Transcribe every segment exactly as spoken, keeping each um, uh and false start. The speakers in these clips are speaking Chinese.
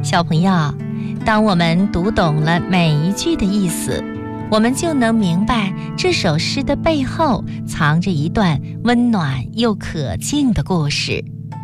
小朋友，当我们读懂了每一句的意思，我们就能明白这首诗的背后藏着一段温暖又可敬的故事。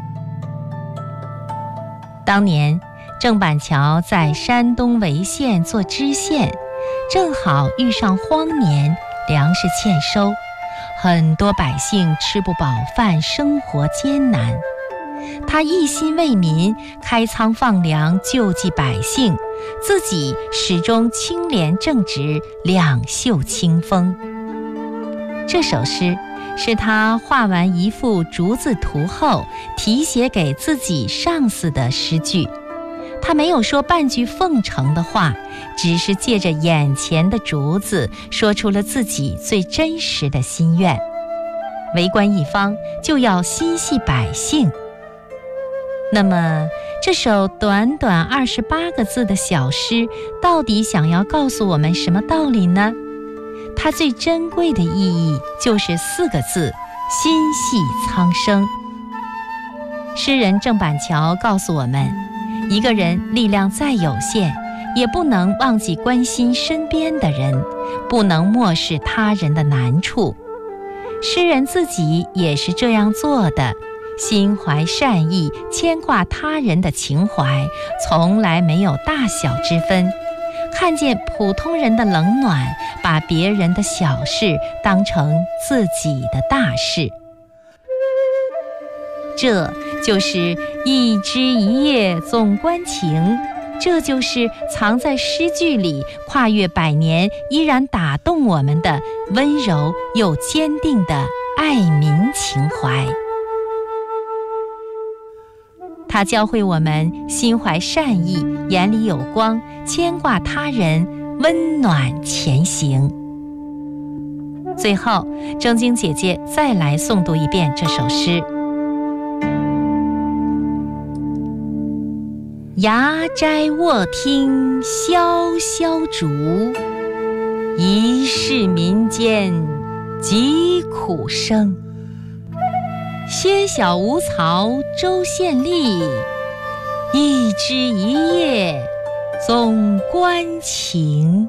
当年郑板桥在山东潍县做知县，正好遇上荒年，粮食欠收，很多百姓吃不饱饭，生活艰难。他一心为民，开仓放粮，救济百姓，自己始终清廉正直，两袖清风。这首诗是他画完一幅竹子图后题写给自己上司的诗句。他没有说半句奉承的话，只是借着眼前的竹子说出了自己最真实的心愿。为官一方就要心系百姓。那么这首短短二十八个字的小诗到底想要告诉我们什么道理呢？它最珍贵的意义就是四个字：心系苍生。诗人郑板桥告诉我们，一个人力量再有限，也不能忘记关心身边的人，不能漠视他人的难处。诗人自己也是这样做的，心怀善意，牵挂他人的情怀从来没有大小之分，看见普通人的冷暖，把别人的小事当成自己的大事。这就是一枝一叶总关情，这就是藏在诗句里跨越百年依然打动我们的温柔又坚定的爱民情怀。它教会我们心怀善意，眼里有光，牵挂他人，温暖前行。最后，正经姐姐再来诵读一遍这首诗。牙斋卧听萧萧竹，疑是民间疾苦声。些小无曹州县吏，一枝一叶总关情。